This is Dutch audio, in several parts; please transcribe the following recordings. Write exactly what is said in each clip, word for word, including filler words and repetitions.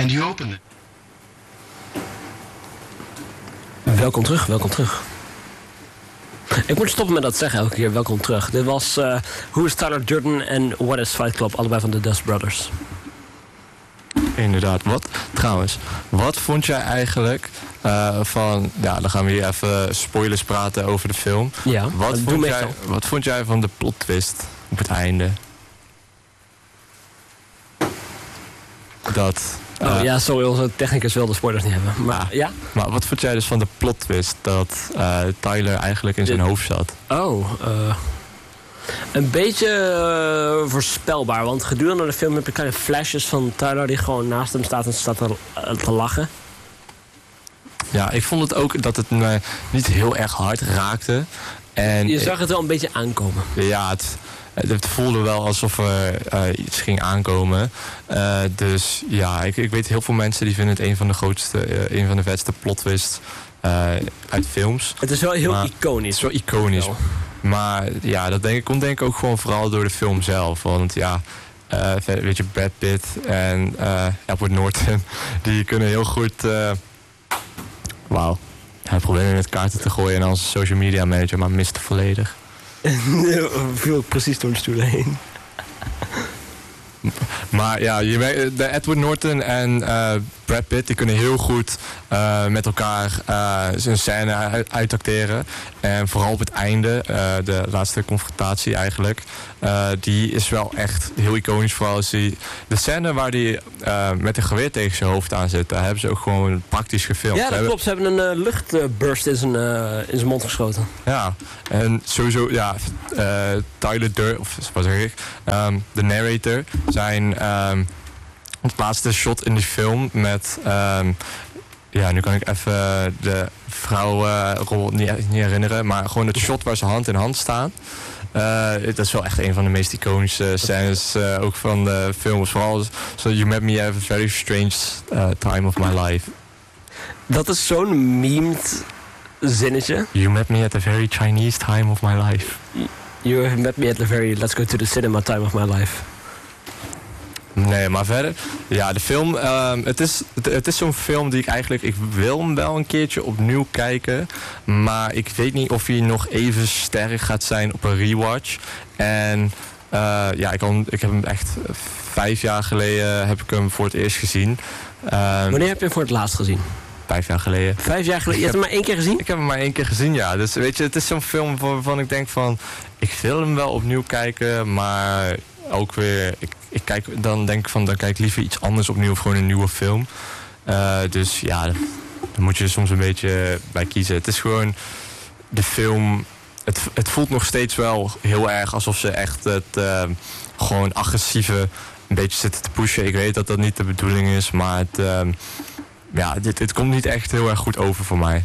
And you opened it. Welkom terug, welkom terug. Ik moet stoppen met dat zeggen elke keer, welkom terug. Dit was uh, Who is Tyler Durden en What is Fight Club, allebei van de Dust Brothers. Inderdaad, wat trouwens, wat vond jij eigenlijk uh, van, ja, dan gaan we hier even spoilers praten over de film. Ja, wat vond, jij, wat vond jij van de plot twist op het einde? Dat... Uh, oh ja, sorry, onze technicus wil de spoilers niet hebben. Maar, ja, ja? maar wat vond jij dus van de plot twist dat uh, Tyler eigenlijk in zijn de... hoofd zat? Oh, uh, een beetje uh, voorspelbaar. Want gedurende de film heb je kleine flashes van Tyler die gewoon naast hem staat en staat te, uh, te lachen. Ja, ik vond het ook dat het me niet heel erg hard raakte. En je zag het wel een beetje aankomen. Ja, het... Het voelde wel alsof er uh, iets ging aankomen. Uh, dus ja, ik, ik weet heel veel mensen die vinden het een van de grootste, uh, een van de vetste plot twists uh, uit films. Het is wel heel maar, iconisch. Het is wel iconisch. Wel. Maar ja, dat denk ik, komt denk ik ook gewoon vooral door de film zelf. Want ja, uh, weet je, Brad Pitt en uh, Edward Norton, die kunnen heel goed... Uh, Wauw. Hij probeerde met kaarten te gooien en als social media manager, maar miste volledig. Viel precies door de stoelen heen. Maar ja, je weet, de Edward Norton en uh, Brad Pitt die kunnen heel goed uh, met elkaar uh, zijn scène uitacteren. En vooral op het einde, uh, de laatste confrontatie eigenlijk, uh, die is wel echt heel iconisch. Vooral als die, de scène waar hij uh, met een geweer tegen zijn hoofd aan zit, daar hebben ze ook gewoon praktisch gefilmd. Ja, dat ze klopt. Hebben... Ze hebben een uh, luchtburst in zijn, uh, in zijn mond geschoten. Ja, en sowieso, ja, uh, Tyler Durden, of wat zeg ik, um, de narrator, zijn um, het laatste shot in die film met... Um, ja, nu kan ik even de vrouwenrol uh, niet, niet herinneren, maar gewoon het shot waar ze hand in hand staan. Uh, dat is wel echt een van de meest iconische scènes, uh, ook van de films. Vooral so You Met Me Have a Very Strange uh, Time of My Life. Dat is zo'n memed zinnetje. You met me at a very Chinese time of my life. You met me at a very let's go to the cinema time of my life. Nee, maar verder. Ja, de film. Uh, het is, het, het is zo'n film die ik eigenlijk... Ik wil hem wel een keertje opnieuw kijken. Maar ik weet niet of hij nog even sterk gaat zijn op een rewatch. En uh, ja, ik, al, ik heb hem echt vijf jaar geleden heb ik hem voor het eerst gezien. Uh, Wanneer heb je hem voor het laatst gezien? Vijf jaar geleden. Vijf jaar geleden? Je hebt hem maar één keer gezien? Ik heb hem maar één keer gezien, ja. Dus weet je, het is zo'n film waarvan ik denk van... Ik wil hem wel opnieuw kijken, maar ook weer... Ik, ik kijk, dan denk ik van, dan kijk ik liever iets anders opnieuw of gewoon een nieuwe film. Uh, dus ja, daar moet je soms een beetje bij kiezen. Het is gewoon de film... Het, het voelt nog steeds wel heel erg alsof ze echt het uh, gewoon agressieve een beetje zitten te pushen. Ik weet dat dat niet de bedoeling is, maar het... Uh, Ja, dit, dit komt niet echt heel erg goed over voor mij.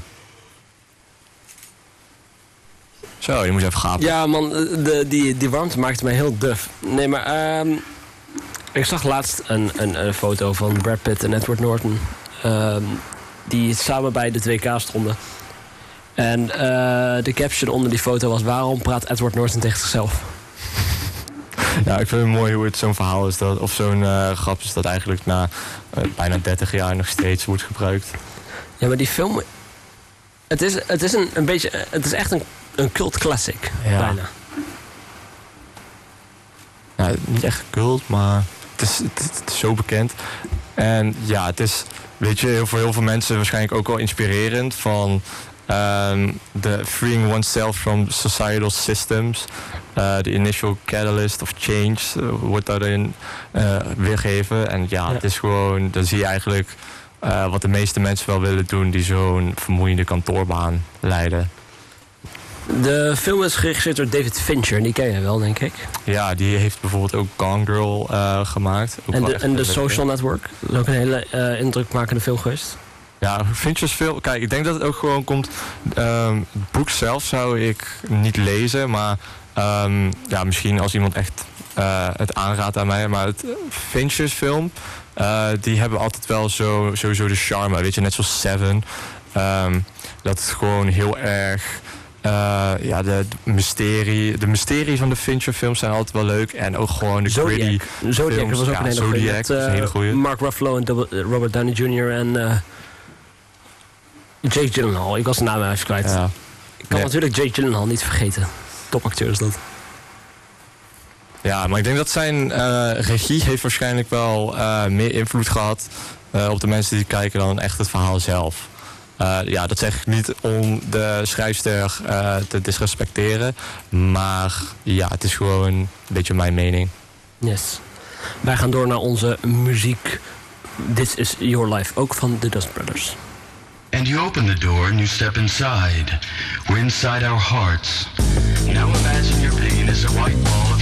Zo, je moet even gapen. Ja, man, de, die, die warmte maakte mij heel duf. Nee, maar um, ik zag laatst een, een, een foto van Brad Pitt en Edward Norton. Um, die samen bij de twee K stonden. En uh, de caption onder die foto was... Waarom praat Edward Norton tegen zichzelf? Ja, ik vind het mooi hoe het zo'n verhaal is. Dat, of zo'n uh, grap is dat eigenlijk na uh, bijna dertig jaar nog steeds wordt gebruikt. Ja, maar die film... Het is, het is, een, een beetje, het is echt een, een cult classic, ja. Bijna. Ja, niet echt cult, maar het is, het, het is zo bekend. En ja, het is, weet je, voor heel veel mensen waarschijnlijk ook wel inspirerend van... Um, the freeing oneself from societal systems. Uh, the initial catalyst of change uh, wordt daarin uh, weergegeven. En ja, ja, het is gewoon, dan zie je eigenlijk uh, wat de meeste mensen wel willen doen die zo'n vermoeiende kantoorbaan leiden. De film is geregisseerd door David Fincher, die ken je wel, denk ik. Ja, die heeft bijvoorbeeld ook Gone Girl uh, gemaakt. Ook en de, en The Social Network, dat is ook een hele uh, indrukmakende film geweest. Ja, Fincher's film... Kijk, ik denk dat het ook gewoon komt... Um, het boek zelf zou ik niet lezen, maar... Um, ja, misschien als iemand echt uh, het aanraadt aan mij. Maar het Fincher's film... Uh, die hebben altijd wel zo, sowieso de charme. Weet je, net zoals Seven. Um, dat het gewoon heel erg... Uh, ja, de, de mysterie. De mysterie van de Fincher films zijn altijd wel leuk. En ook gewoon de Zodiac. gritty Zodiac films. was ook ja, een hele Zodiac goeie. Met, uh, is een hele goeie. Mark Ruffalo en Double, Robert Downey junior en uh, Jake Gyllenhaal. Ik was de naam even kwijt. Ja. Ik kan ja. natuurlijk Jake Gyllenhaal niet vergeten. Topacteur is dat. Ja, maar ik denk dat zijn uh, regie heeft waarschijnlijk wel uh, meer invloed gehad uh, op de mensen die kijken dan echt het verhaal zelf. Uh, ja, dat zeg ik niet om de schrijfster uh, te disrespecteren. Maar ja, het is gewoon een beetje mijn mening. Yes. Wij gaan door naar onze muziek. This is Your Life, ook van The Dust Brothers. And you open the door and you step inside. We're inside our hearts. Now imagine your pain is a white wall